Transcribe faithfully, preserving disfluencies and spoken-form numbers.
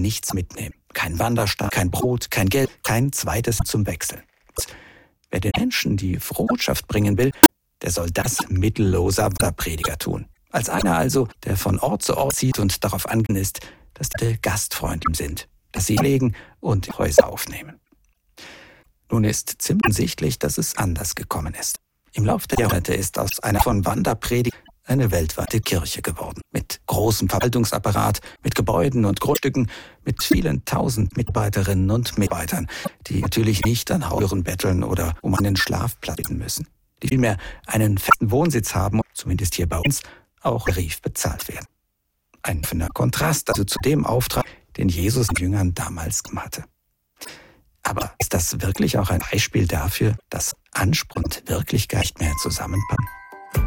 nichts mitnehmen. Kein Wanderstab, kein Brot, kein Geld, kein zweites zum Wechseln. Wer den Menschen die frohe Botschaft bringen will, der soll das mittelloser Prediger tun. Als einer also, der von Ort zu Ort zieht und darauf angewiesen ist, dass die Gastfreunde sind, dass sie legen und Häuser aufnehmen. Nun ist ziemlich sichtlich, dass es anders gekommen ist. Im Laufe der Jahrhunderte ist aus einer von Wanderpredigt eine weltweite Kirche geworden. Mit großem Verwaltungsapparat, mit Gebäuden und Grundstücken, mit vielen tausend Mitarbeiterinnen und Mitarbeitern, die natürlich nicht an Hauren betteln oder um einen Schlafplatz bitten müssen, die vielmehr einen festen Wohnsitz haben und zumindest hier bei uns auch tarif bezahlt werden. Ein offener Kontrast also zu dem Auftrag, den Jesus den Jüngern damals gemacht hatte. Aber ist das wirklich auch ein Beispiel dafür, dass Anspruch und Wirklichkeit nicht mehr zusammenpassen?